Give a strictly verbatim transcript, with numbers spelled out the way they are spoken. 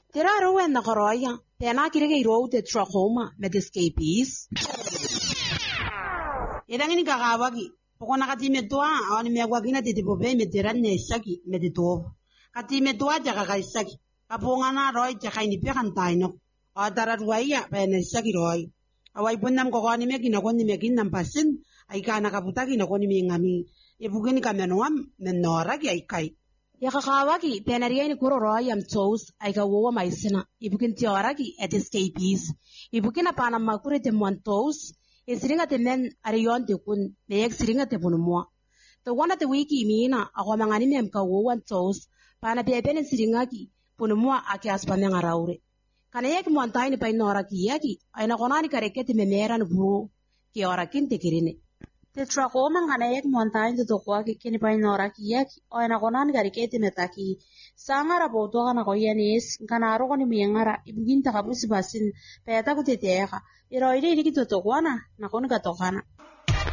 Tira rowen na koroya, tena kirege iro te trachoma med escapees. Irang ini kakawagi, pokona kati metua, awani megwagina te tipobe meteran ne saki medito. Kati metua jaga kaisaki, kapongana roy jaka ini pekan taino. Atara ruaya pa ne saki roy. Awai punam kokoni megina koni meginam pasin, aikana kaputaki na koni mengami. Ibugini kamenoam menoragi aikai. Yakakawagi, penaria ni kuro roy am toes, aika wowa maisina, ibukin tioragi at escapees. Ibukin apana makure te montos, isiringa te men arion te kun, neek siringa te punumwa. The one at the wiki mina, ako mangani memka wowan toes, pana pepen siringaki, punumwa aki aspameng araure. Kanayek montaini pa inoraki yaki, ay nakonani karekete memeran buo, ki orakin te kirine. Te trachoma kanayek montaini te tokwaki kini pa inoraki yaki, ay nakonani karekete metaki. Sangara boto kana koyanis, kanaro ko ni miyangara, ibugin takapusi basin, payata ko te teeka. Iro ide ini ki totokwana, nakon katokana.